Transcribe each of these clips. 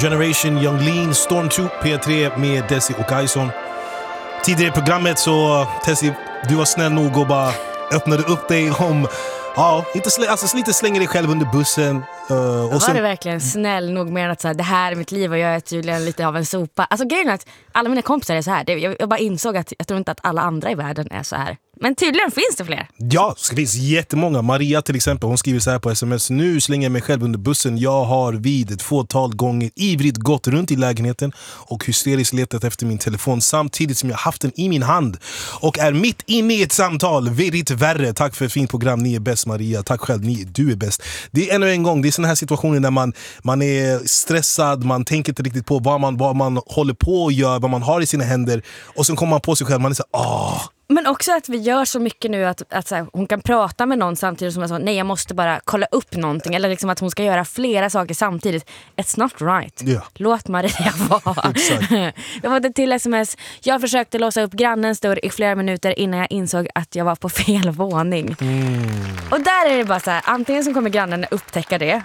Generation, Young Lean, Storm 2, P3 med Desi och Ison. Tidigare i programmet så, Tessie, du var snäll nog och bara öppnade upp dig om... Ja, lite slänger dig själv under bussen. Och sen... Var det verkligen snäll nog med att så här, det här är mitt liv och jag är tydligen lite av en sopa. Alltså grejen är att alla mina kompisar är så här. Jag bara insåg att jag tror inte att alla andra i världen är så här. Men tydligen finns det fler. Ja, det finns jättemånga. Maria till exempel, hon skriver så här på sms: nu slänger jag mig själv under bussen. Jag har vid ett fåtal gånger ivrigt gått runt i lägenheten och hysteriskt letat efter min telefon samtidigt som jag haft den i min hand och är mitt inne i ett samtal. Virrigt värre. Tack för ett fint program. Ni är bäst, Maria. Tack själv. Du är bäst. Det är ännu en gång, det är såna här situationer när man är stressad, man tänker inte riktigt på vad man håller på och gör, vad man har i sina händer, och sen kommer man på sig själv, man är så Men också att vi gör så mycket nu att så här, hon kan prata med någon samtidigt som jag sa, nej jag måste bara kolla upp någonting. Eller liksom att hon ska göra flera saker samtidigt. It's not right. Yeah. Låt Maria vara. Jag har fått ett till sms. Jag försökte låsa upp grannens dörr i flera minuter innan jag insåg att jag var på fel våning. Och där är det bara så här, antingen så kommer grannen upptäcka det.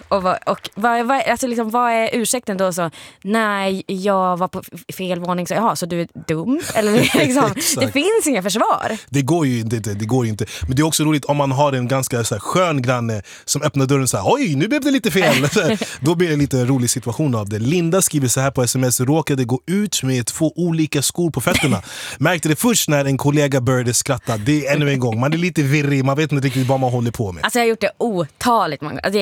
Vad är ursäkten då? Så, nej, jag var på fel våning. Så, jaha, så du är dum? Eller liksom, det finns inga försvar. Det går ju inte. Men det är också roligt om man har en ganska så här skön granne som öppnar dörren så här: oj, nu blev det lite fel. Då blir det lite rolig situation av det. Linda skriver så här på sms: råkade gå ut med 2 olika skor på fötterna. Märkte det först när en kollega började skratta. Det är ännu en gång. Man är lite virrig, man vet inte riktigt vad man håller på med. Alltså jag har gjort det otaligt många. Alltså,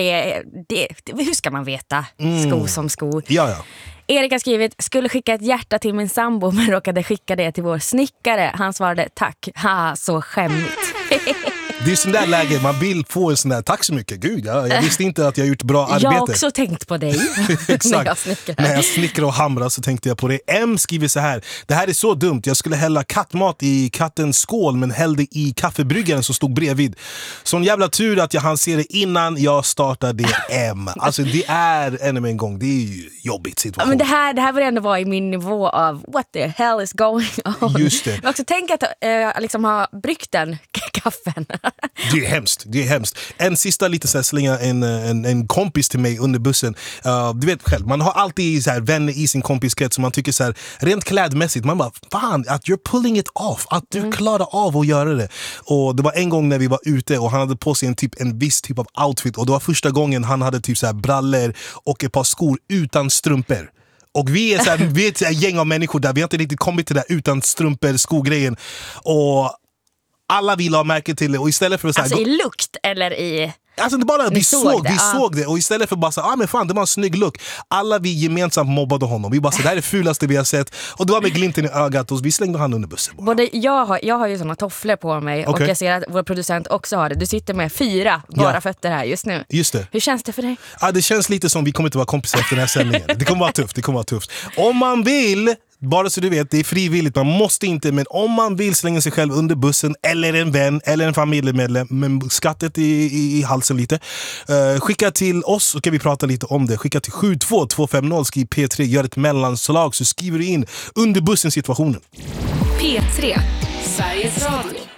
hur ska man veta? Sko som sko. Ja. Erik har skrivit: skulle skicka ett hjärta till min sambo men råkade skicka det till vår snickare. Han svarade tack. Ha, så skämmigt. Det är sån där läge, man vill få en sån där tack så mycket. Gud, jag visste inte att jag gjort bra arbete. Jag har också tänkt på dig. Exakt. När jag snickrar och hamrar så tänkte jag på det. M skriver så här: det här är så dumt. Jag skulle hälla kattmat i kattens skål men hällde i kaffebryggaren som stod bredvid. Sån jävla tur att jag hann se det innan jag startade M. Alltså det är ännu en gång, det är ju jobbigt situation. Ja, men det här var ändå vara i min nivå av what the hell is going on. Just det. Men också tänk att liksom ha bryggt den kaffen. Det är hemskt. En sista lite så här, slänga en kompis till mig under bussen. Du vet själv, man har alltid så här vänner i sin kompiskrets som man tycker så här, rent klädmässigt, man bara, fan, att you're pulling it off, att du klarar av att göra det. Och det var en gång när vi var ute och han hade på sig en viss typ av outfit, och det var första gången han hade typ så här brallor och ett par skor utan strumpor. Och vi är ett gäng av människor där vi har inte riktigt kommit till det där utan strumpor, skogrejen. Och alla vill ha märke till det, och istället för att alltså i lukt eller i... Alltså det bara, vi såg det, och istället för bara så, men fan, det var en snygg look. Alla vi gemensamt mobbade honom. Vi bara så, det här är det fulaste vi har sett. Och det var med glimten i ögat, och vi slängde han under bussen. Både jag har ju såna tofflor på mig, och jag ser att vår producent också har det. Du sitter med 4 fötter här just nu. Just det. Hur känns det för dig? Ja, det känns lite som vi kommer inte vara kompisar efter den här sändningen. Det kommer vara tufft. Om man vill, bara så du vet, det är frivilligt, man måste inte, men om man vill slänga sig själv under bussen, eller en vän eller en familjemedlem med skattet i halsen lite, skicka till oss så kan vi prata lite om det. Skicka till 72250, skriv P3, gör ett mellanslag, så skriver du in under bussen situationen. P3, Sveriges Radio.